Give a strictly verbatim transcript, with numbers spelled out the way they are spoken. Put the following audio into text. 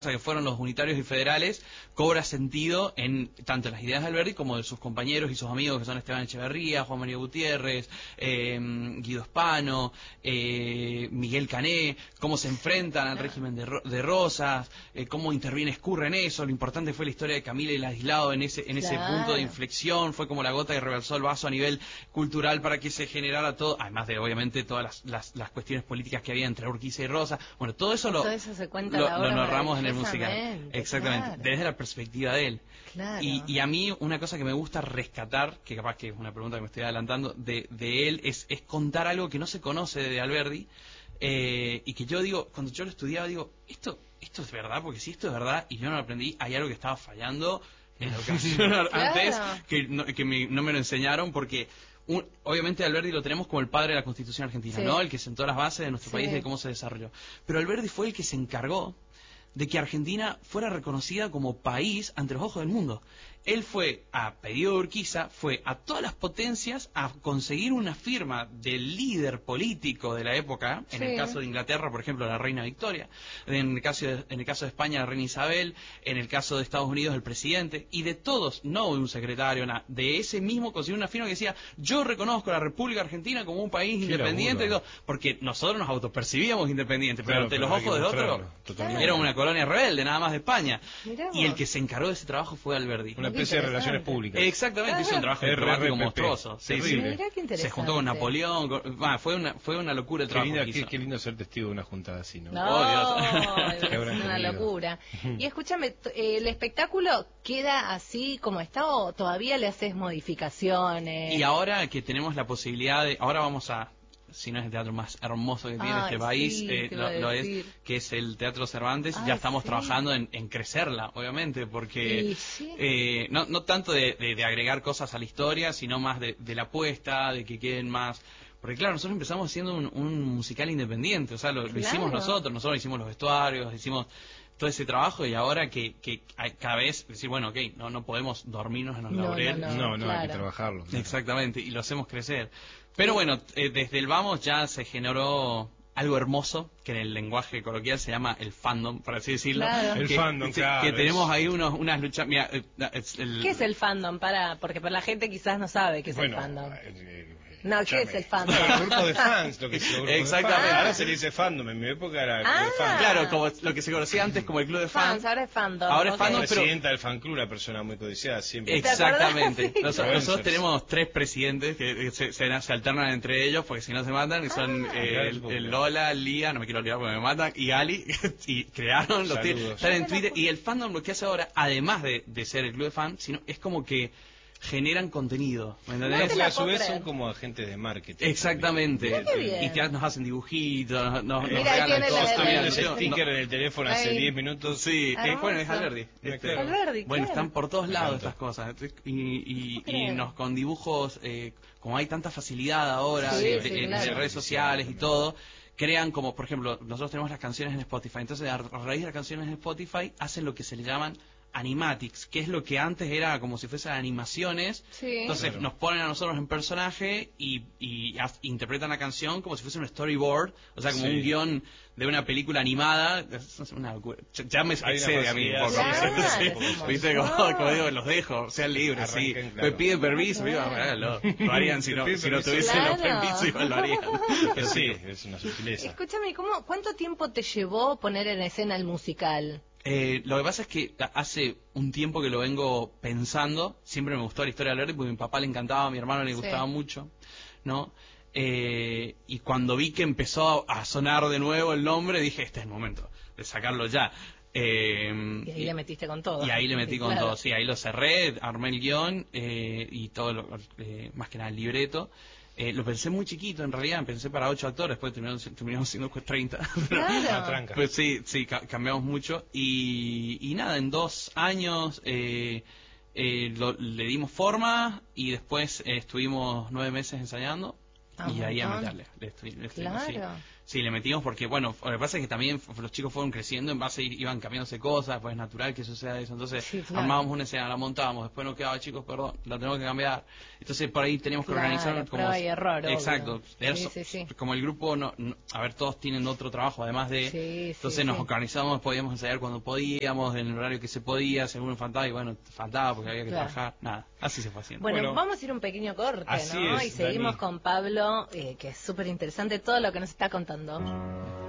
que fueron los unitarios y federales, cobra sentido en tanto en las ideas de Alberdi como de sus compañeros y sus amigos, que son Esteban Echeverría, Juan María Gutiérrez, eh, Guido Spano, eh, Miguel Cané, cómo se enfrentan al régimen de, Ro de Rosas, eh, cómo interviene Escurra en eso. Lo importante fue la historia de Camila y Ladislao en ese, en ese Claro. punto de inflexión, fue como la gota que rebalsó el vaso a nivel cultural para que se generara todo, además de obviamente todas las, las, las cuestiones políticas que había entre Urquiza y Rosa. Bueno, todo eso lo, todo eso se cuenta lo, la lo obra narramos en el musical. Exactamente, claro. desde la perspectiva de él. Claro. Y, y a mí una cosa que me gusta rescatar, que capaz que es una pregunta que me estoy adelantando, de, de él, es, es contar algo que no se conoce de Alberdi, eh, y que yo digo, cuando yo lo estudiaba, digo, esto, esto es verdad, porque si esto es verdad y yo no lo aprendí, hay algo que estaba fallando en la educación Claro. antes, que, no, que me, no me lo enseñaron, porque... Un, obviamente Alberdi lo tenemos como el padre de la Constitución Argentina, sí, ¿no? El que sentó las bases de nuestro sí. país, de cómo se desarrolló. Pero Alberdi fue el que se encargó de que Argentina fuera reconocida como país ante los ojos del mundo. Él fue a pedido de Urquiza, fue a todas las potencias a conseguir una firma del líder político de la época, en sí. el caso de Inglaterra, por ejemplo, la reina Victoria, en el caso de, en el caso de España, la reina Isabel, en el caso de Estados Unidos, el presidente, y de todos, no de un secretario, nada, de ese mismo consiguió una firma que decía, yo reconozco a la República Argentina como un país Qué independiente, y todo, porque nosotros nos autopercibíamos independientes, pero claro, ante pero los ojos de otro, era una colonia rebelde, nada más de España. Y el que se encargó de ese trabajo fue Alberdi. Una especie de relaciones públicas. Exactamente, claro. Hizo un trabajo diplomático monstruoso. Sí, sí. Se juntó con Napoleón, con, bueno, fue una fue una locura el qué trabajo linda, que qué, hizo. Qué lindo ser testigo de una juntada así, ¿no? No, oh, es una locura. Y escúchame, ¿el espectáculo queda así como está o todavía le haces modificaciones? Y ahora que tenemos la posibilidad de... Ahora vamos a... si no es el teatro más hermoso que tiene Ay, este país, sí, eh, lo, lo es, que es el Teatro Cervantes. Ay, ya estamos sí. trabajando en, en crecerla, obviamente, porque sí. eh, no, no tanto de, de, de agregar cosas a la historia, sino más de, de la apuesta, de que queden más... Porque claro, nosotros empezamos haciendo un, un musical independiente, o sea, lo, claro. lo hicimos nosotros, nosotros hicimos los vestuarios, hicimos todo ese trabajo, y ahora que, que hay cada vez decir, bueno, ok, no, no podemos dormirnos en los no, laureles. No, no, no, no claro. hay que trabajarlo. Claro. Exactamente, y lo hacemos crecer. Pero bueno, eh, desde el Vamos ya se generó algo hermoso, que en el lenguaje coloquial se llama el fandom, por así decirlo. Claro. El que, fandom, que, claro. Que tenemos ahí unos, unas luchas... Mira, el, el... ¿Qué es el fandom? Para, porque para la gente quizás no sabe qué es bueno, el fandom. Eh, eh, No, ¿qué Chame. es el fandom? El grupo de fans, lo que es el grupo Exactamente. De fans. Ahora se le dice fandom, en mi época era el ah, club de fans. Claro, como lo que se conocía antes como el club de fans. fans ahora es fandom. Ahora es okay. fandom, La pero... presidenta del fan club, una persona muy codiciada siempre. Exactamente. Sí. Nosotros, nosotros tenemos tres presidentes que se, se, se alternan entre ellos porque si no se matan, y son ah, eh, el, el Lola, Lía, no me quiero olvidar porque me matan, y Ali, y crearon, los están en Twitter, y el fandom lo que hace ahora, además de, de ser el club de fans, sino es como que generan contenido, ¿me entendés? No a su vez son como agentes de marketing. Exactamente. Bien. Y te, nos hacen dibujitos, nos, nos Mira, regalan cosas. También ese sticker en el teléfono hace diez minutos. Sí, eh, bueno, es Alberdi. Este, Alberdi bueno, claro. están por todos lados estas cosas. Y, y, y nos con dibujos, eh, como hay tanta facilidad ahora sí, de, sí, de, claro. de redes sociales y todo, crean como, por ejemplo, nosotros tenemos las canciones en Spotify. Entonces, a raíz de las canciones en Spotify, hacen lo que se le llaman animatics, que es lo que antes era como si fuesen animaciones. Sí. Entonces claro. nos ponen a nosotros en personaje y, y a, interpretan la canción como si fuese un storyboard, o sea, como sí. un guión de una película animada. Es una locura. Ya me excede a mí un poco. Claro, ¿Viste? Como, como digo, los dejo, sean libres, sí. Claro. Me piden permiso, claro. Digo, háganlo. Lo harían si no, si no tuviesen claro. los permisos, igual lo harían. Pero sí, es una sutileza. Escúchame, ¿cómo, ¿cuánto tiempo te llevó poner en escena el musical? Eh, lo que pasa es que hace un tiempo que lo vengo pensando. Siempre me gustó la historia de Alberdi porque a mi papá le encantaba, a mi hermano le gustaba sí. mucho, ¿no? Eh, y cuando vi que empezó a sonar de nuevo el nombre, dije, este es el momento de sacarlo ya. Eh, y ahí y, le metiste con todo. Y ahí le metí sí, con claro. todo, sí, ahí lo cerré, armé el guión eh, y todo, lo, eh, más que nada el libreto. Eh, lo pensé muy chiquito, en realidad, pensé para ocho actores, después terminamos, terminamos siendo treinta. Claro. Pues sí, sí, ca cambiamos mucho. Y, y nada, en dos años eh, eh, lo, le dimos forma y después eh, estuvimos nueve meses ensayando. Ah, y ahí a meterle. Le estoy, le estoy, claro. sí. Sí, le metimos porque, bueno, lo que pasa es que también los chicos fueron creciendo, en base iban cambiándose cosas, pues es natural que suceda eso. Entonces, sí, claro. armábamos una escena, la montábamos, después nos quedaba, chicos, perdón, la tenemos que cambiar. Entonces, por ahí teníamos que claro, organizar como... prueba y error, exacto. obvio. Era Sí, so- sí, sí. Como el grupo, no, no- a ver, todos tienen otro trabajo, además de... Sí, entonces sí, nos sí. organizábamos, podíamos ensayar cuando podíamos, en el horario que se podía, según faltaba, y bueno, faltaba porque había que Claro. trabajar, nada, así se fue haciendo. Bueno, Bueno, vamos a ir a un pequeño corte, así ¿no? es, y seguimos Dani. con Pablo, eh, que es súper interesante todo lo que nos está contando.